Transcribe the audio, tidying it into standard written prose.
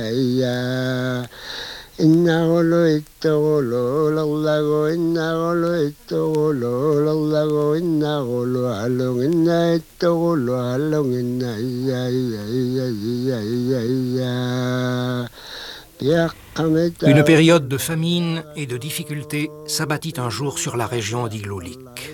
Une période de famine et de difficultés s'abattit un jour sur la région d'Igloolik.